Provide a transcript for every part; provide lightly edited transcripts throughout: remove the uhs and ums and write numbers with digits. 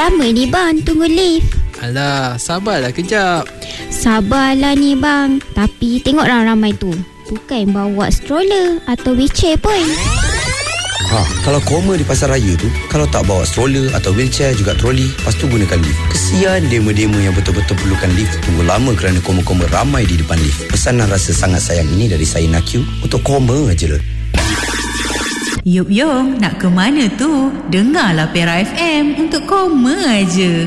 Lama ni bang tunggu lift. Alah, sabarlah kejap. Sabarlah ni bang. Tapi tengok ramai tu. Bukan bawa stroller atau wheelchair pun. Kalau koma di pasar raya tu, kalau tak bawa stroller atau wheelchair juga troli, lepas tu gunakan lift. Kesian demo-demo yang betul-betul perlukan lift tunggu lama kerana koma-koma ramai di depan lift. Pesanan rasa sangat sayang ini dari saya Nakyu untuk koma aja lah. Yup, nak ke mana tu? Dengarlah Pera FM untuk koma aja.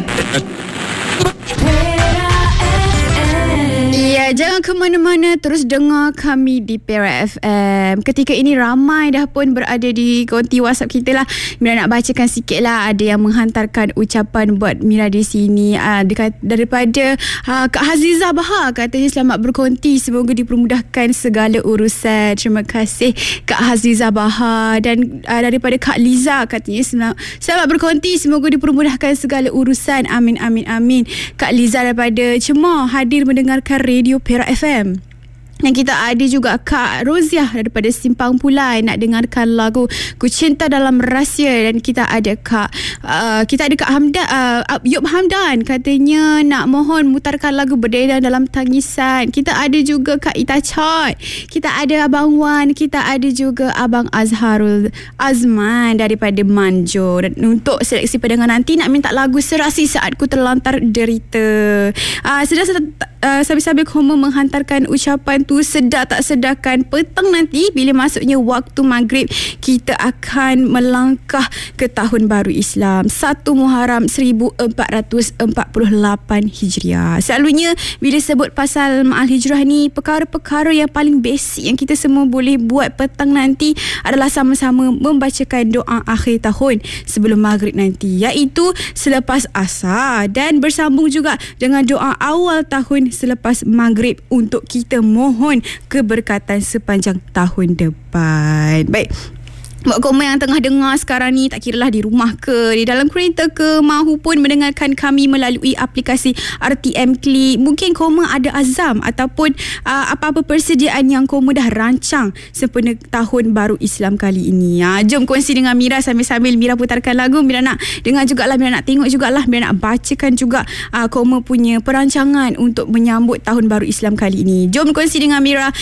Ya, jangan ke mana-mana, terus dengar kami di Pera FM. Ketika ini ramai dah pun berada di konti WhatsApp kita lah. Mira nak bacakan sikit lah. Ada yang menghantarkan ucapan buat Mira di sini. Daripada Kak Hazizah Bahar, katanya selamat berkonti, semoga dipermudahkan segala urusan. Terima kasih Kak Hazizah Bahar. Dan daripada Kak Liza, katanya selamat berkonti, semoga dipermudahkan segala urusan. Amin, amin, amin. Kak Liza daripada Cemar hadir mendengarkan Radio Pera FM. Dan kita ada juga Kak Roziah daripada Simpang Pulai nak dengarkan lagu Ku Cinta Dalam Rahsia. Dan kita ada Kak Hamdan, Yop Hamdan, katanya nak mohon mutarkan lagu Berdendang Dalam Tangisan. Kita ada juga Kak Ita Choi, kita ada Abang Wan, kita ada juga Abang Azharul Azman daripada Manjo. Dan untuk seleksi pendengar nanti nak minta lagu Serasi Saat Ku Terlantar Derita. Sambil-sambil koma menghantarkan ucapan tu, sedar tak sedarkan petang nanti bila masuknya waktu maghrib, kita akan melangkah ke tahun baru Islam 1 Muharram 1448 Hijriah. Selalunya bila sebut pasal Ma'al Hijrah ni, perkara-perkara yang paling basic yang kita semua boleh buat petang nanti adalah sama-sama membacakan doa akhir tahun sebelum maghrib nanti, iaitu selepas asar, dan bersambung juga dengan doa awal tahun selepas maghrib untuk kita mohon keberkatan sepanjang tahun depan. Baik, buat koma yang tengah dengar sekarang ni, tak kiralah di rumah ke, di dalam kereta ke, mahupun mendengarkan kami melalui aplikasi RTM Klik. Mungkin koma ada azam ataupun apa-apa persediaan yang koma dah rancang sempena tahun baru Islam kali ini. Jom kongsi dengan Mira sambil-sambil Mira putarkan lagu. Mira nak dengar jugalah, Mira nak tengok jugalah, Mira nak bacakan juga koma punya perancangan untuk menyambut tahun baru Islam kali ini. Jom kongsi dengan Mira